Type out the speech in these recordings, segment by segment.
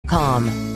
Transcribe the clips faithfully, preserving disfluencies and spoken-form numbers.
com.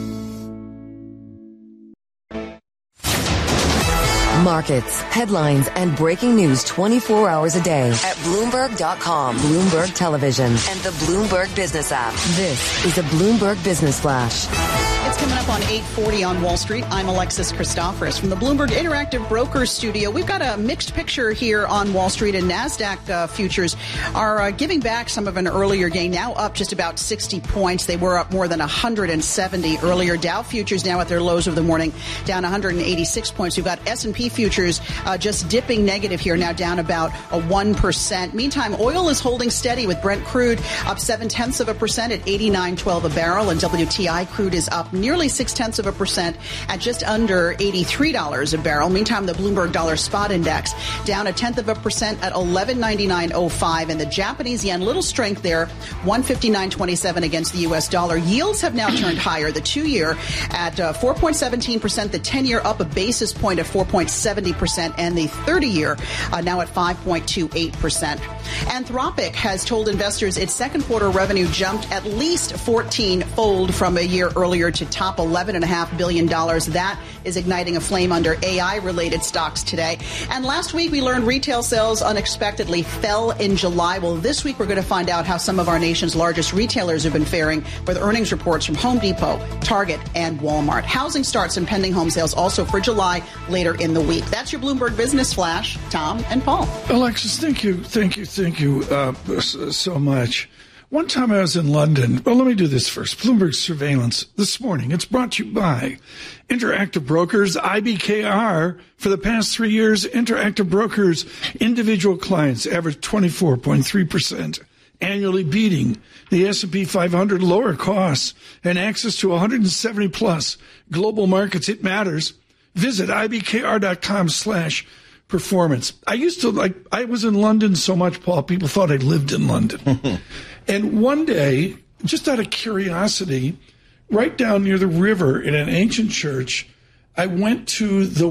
Markets, headlines, and breaking news twenty-four hours a day at Bloomberg dot com, Bloomberg Television, and the Bloomberg Business app. This is a Bloomberg Business Flash. It's coming up on eight forty on Wall Street. I'm Alexis Christoforous from the Bloomberg Interactive Brokers Studio. We've got a mixed picture here on Wall Street, and NASDAQ uh, futures are uh, giving back some of an earlier gain, now up just about sixty points. They were up more than one hundred seventy earlier. Dow futures now at their lows of the morning, down one hundred eighty-six points. We've got S and P futures uh, just dipping negative here, now down about a one percent. Meantime, oil is holding steady with Brent crude up seven-tenths of a percent at eighty-nine twelve a barrel, and W T I crude is up nearly six-tenths of a percent at just under eighty-three dollars a barrel. Meantime, the Bloomberg Dollar Spot Index down a tenth of a percent at eleven ninety-nine oh five, and the Japanese yen, little strength there, one fifty-nine twenty-seven against the U S dollar. Yields have now turned higher. The two-year at uh, four point one seven percent, the ten-year up a basis point at four point seven zero percent, and the thirty-year uh, now at five point two eight percent. Anthropic has told investors its second quarter revenue jumped at least fourteen-fold from a year earlier to top eleven point five billion dollars. That is igniting a flame under A I-related stocks today. And last week, we learned retail sales unexpectedly fell in July. Well, this week, we're going to find out how some of our nation's largest retailers have been faring with earnings reports from Home Depot, Target, and Walmart. Housing starts and pending home sales also for July later in the week. That's your Bloomberg Business Flash. Tom and Paul. Alexis, thank you, thank you, thank you uh, so much. One time I was in London. Well, let me do this first. Bloomberg Surveillance this morning. It's brought to you by Interactive Brokers, I B K R. For the past three years, Interactive Brokers individual clients averaged twenty-four point three percent, annually beating the S and P five hundred, lower costs, and access to one hundred seventy plus global markets. It matters. Visit ibkr.com slash performance. I used to, like, I was in London so much, Paul, people thought I lived in London. And one day, just out of curiosity, right down near the river in an ancient church, I went to the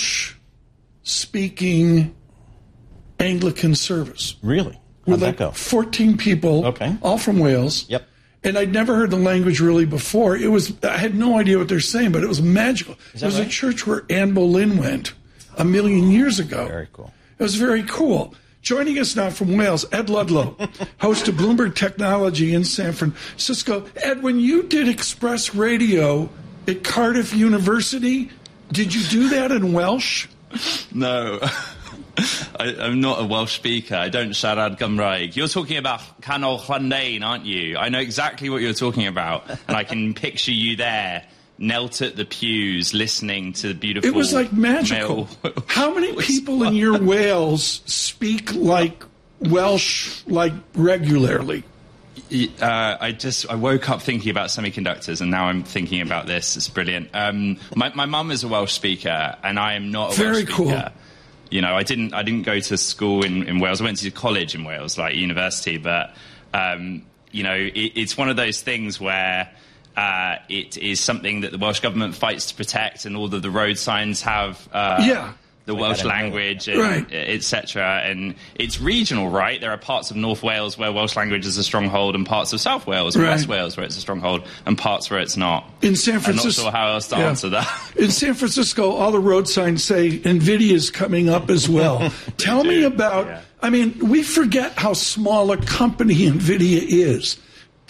Welsh-speaking Anglican service. Really? With How'd like that go? fourteen people, okay, all from Wales. Yep. And I'd never heard the language really before. It was, I had no idea what they're saying, but it was magical. It was right? a church where Anne Boleyn went a million years ago. Very cool. It was very cool. Joining us now from Wales, Ed Ludlow, host of Bloomberg Technology in San Francisco. Ed, when you did Express Radio at Cardiff University, did you do that in Welsh? No. I, I'm not a Welsh speaker. I don't siarad Gymraeg. You're talking about Canol Llandein, aren't you? I know exactly what you're talking about, and I can picture you there, knelt at the pews, listening to the beautiful. It was like magical. Male... How many people in your Wales speak like Welsh, like regularly? Uh, I just I woke up thinking about semiconductors, and now I'm thinking about this. It's brilliant. Um, my my mum is a Welsh speaker, and I am not a Very Welsh speaker. Cool. You know, I didn't I didn't go to school in, in Wales. I went to college in Wales, like university. But, um, you know, it, it's one of those things where uh, it is something that the Welsh government fights to protect, and all of the road signs have uh, yeah. the Welsh language, and, right. et cetera. And it's regional, right? There are parts of North Wales where Welsh language is a stronghold, and parts of South Wales and right. West Wales where it's a stronghold, and parts where it's not. In San Francisco, I'm not sure how else to yeah. answer that. In San Francisco, all the road signs say NVIDIA's coming up as well. Tell me about, yeah. I mean, we forget how small a company NVIDIA is.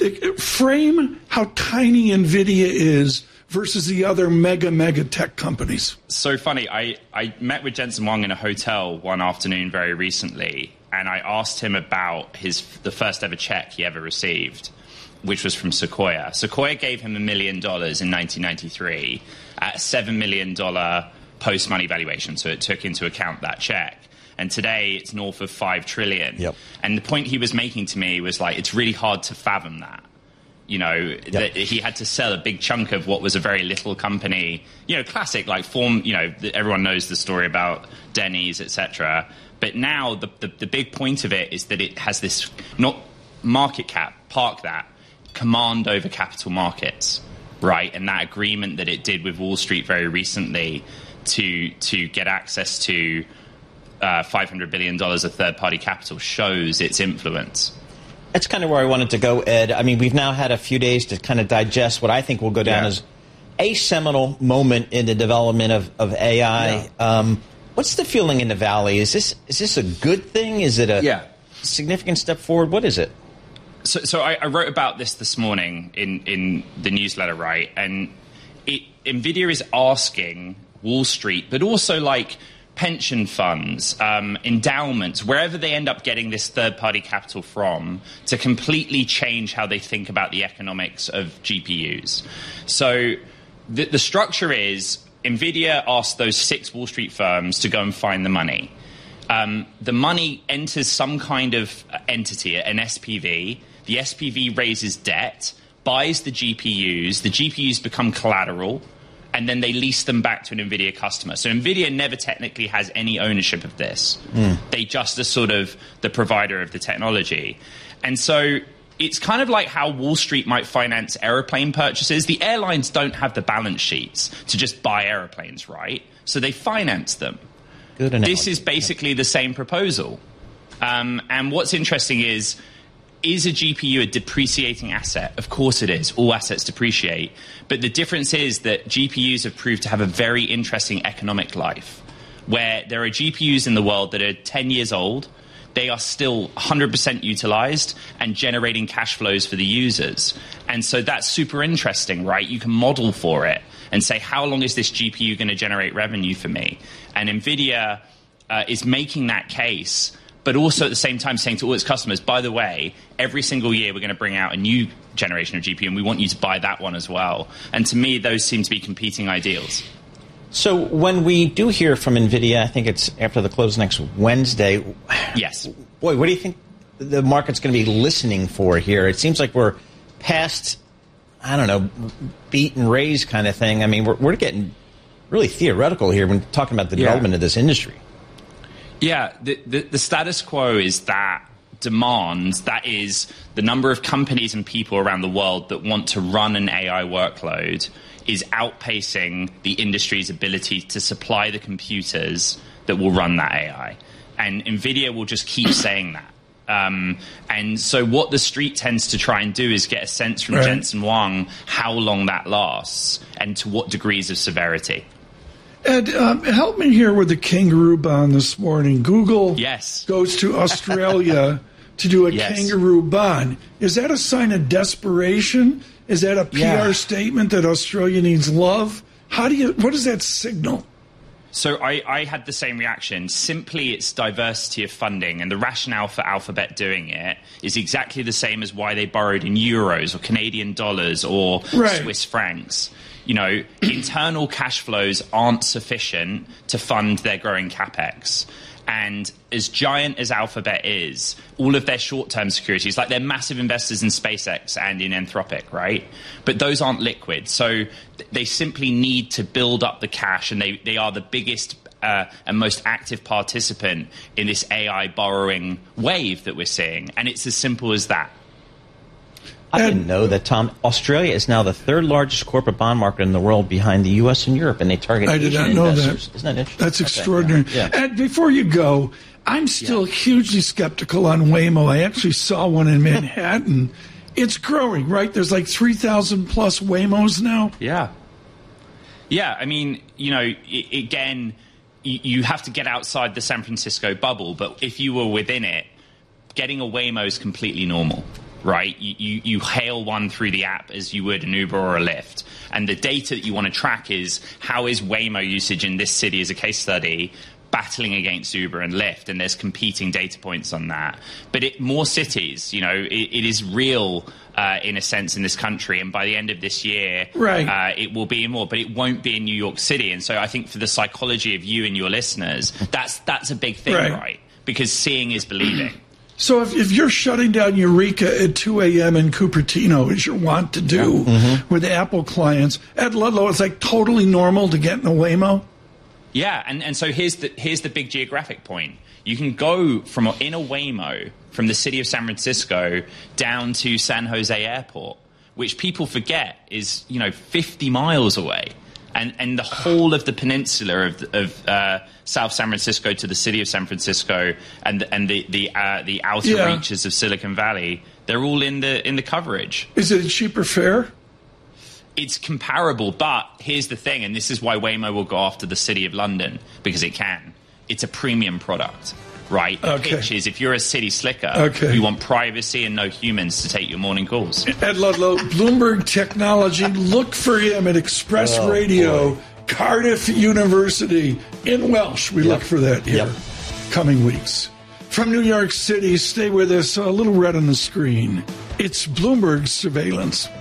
Frame how tiny NVIDIA is versus the other mega, mega tech companies. So funny. I, I met with Jensen Huang in a hotel one afternoon very recently, and I asked him about his the first ever check he ever received, which was from Sequoia. Sequoia gave him a million dollars in nineteen ninety-three at a seven million dollars post-money valuation, so it took into account that check. And today it's north of five trillion dollars. Yep. And the point he was making to me was like, it's really hard to fathom that. You know, yep. that he had to sell a big chunk of what was a very little company. You know, classic, like form, you know, everyone knows the story about Denny's, et cetera. But now the, the, the big point of it is that it has this, not market cap, park that, command over capital markets, right? And that agreement that it did with Wall Street very recently to to get access to uh, five hundred billion dollars of third-party capital shows its influence. that's kind of where I wanted to go, Ed. I mean, we've now had a few days to kind of digest what I think will go down yeah. as a seminal moment in the development of, of A I. Yeah. Um, what's the feeling in the Valley? Is this is this a good thing? Is it a yeah. significant step forward? What is it? So, so I, I wrote about this this morning in, in the newsletter, right? And it, NVIDIA is asking Wall Street, but also like pension funds, um, endowments, wherever they end up getting this third-party capital from, to completely change how they think about the economics of G P Us. So the, the structure is NVIDIA asked those six Wall Street firms to go and find the money. Um, the money enters some kind of entity, an S P V. The S P V raises debt, buys the G P Us. The G P Us become collateral, and then they lease them back to an NVIDIA customer. So NVIDIA never technically has any ownership of this. Mm. They just are sort of the provider of the technology. And so it's kind of like how Wall Street might finance airplane purchases. The airlines don't have the balance sheets to just buy airplanes, right? So they finance them. Good analogy. This is basically the same proposal. Um, and what's interesting is, is a G P U a depreciating asset? Of course it is. All assets depreciate. But the difference is that G P Us have proved to have a very interesting economic life, where there are G P Us in the world that are ten years old. They are still one hundred percent utilized and generating cash flows for the users. And so that's super interesting, right? You can model for it and say, how long is this G P U going to generate revenue for me? And NVIDIA uh, is making that case, but also at the same time saying to all its customers, by the way, every single year we're going to bring out a new generation of G P U, and we want you to buy that one as well. And to me, those seem to be competing ideals. So when we do hear from NVIDIA, I think it's after the close next Wednesday. Yes. Boy, what do you think the market's going to be listening for here? It seems like we're past, I don't know, beat and raise kind of thing. I mean, we're, we're getting really theoretical here when talking about the yeah. development of this industry. Yeah, the, the, the status quo is that demand, that is the number of companies and people around the world that want to run an A I workload, is outpacing the industry's ability to supply the computers that will run that A I. And NVIDIA will just keep saying that. Um, and so what the street tends to try and do is get a sense from right. Jensen Huang how long that lasts and to what degrees of severity. Ed, um, help me here with the kangaroo bond this morning. Google yes. goes to Australia to do a yes. kangaroo bond. Is that a sign of desperation? Is that a P R yeah. statement that Australia needs love? How do you? What does that signal? So I, I had the same reaction. Simply, it's diversity of funding, and the rationale for Alphabet doing it is exactly the same as why they borrowed in euros or Canadian dollars or right. Swiss francs. You know, internal cash flows aren't sufficient to fund their growing capex. And as giant as Alphabet is, all of their short-term securities, like they're massive investors in SpaceX and in Anthropic, right? But those aren't liquid. So they simply need to build up the cash, and they, they are the biggest uh, and most active participant in this A I borrowing wave that we're seeing. And it's as simple as that. I didn't know that, Tom. Australia is now the third largest corporate bond market in the world behind the U S and Europe, and they target I did Asian not know investors. that. Isn't that interesting? That's extraordinary. Okay, yeah. And before you go, I'm still yeah. hugely skeptical on Waymo. I actually saw one in Manhattan. It's growing, right? There's like three thousand plus Waymos now. Yeah. Yeah, I mean, you know, I- again, you, you have to get outside the San Francisco bubble, but if you were within it, getting a Waymo is completely normal. Right, you, you you hail one through the app as you would an Uber or a Lyft, and the data that you want to track is how is Waymo usage in this city as a case study battling against Uber and Lyft, and there's competing data points on that. But it, more cities, you know, it, it is real uh, in a sense in this country, and by the end of this year, right. uh, it will be in more, but it won't be in New York City. And so I think for the psychology of you and your listeners, that's that's a big thing, right? right? Because seeing is believing. So if, if you're shutting down Eureka at two a.m. in Cupertino, as you want to do yeah. mm-hmm. with Apple clients, at Ludlow, it's like totally normal to get in a Waymo? Yeah, and, and so here's the here's the big geographic point. You can go from in a Waymo from the city of San Francisco down to San Jose Airport, which people forget is, you know, fifty miles away. And and the whole of the peninsula of of uh, South San Francisco to the city of San Francisco and and the the uh, the outer yeah. reaches of Silicon Valley, They're all in the in the coverage. Is it a cheaper fare? It's comparable, but here's the thing, and this is why Waymo will go after the City of London, because it can. It's a premium product, right? The okay. pitch is if you're a city slicker, okay. you want privacy and no humans to take your morning calls. Ed Ludlow, Bloomberg Technology. Look for him at Express oh, Radio, boy. Cardiff University in Welsh. We yep. look for that here yep. coming weeks. From New York City, stay with us. A little red on the screen. It's Bloomberg Surveillance.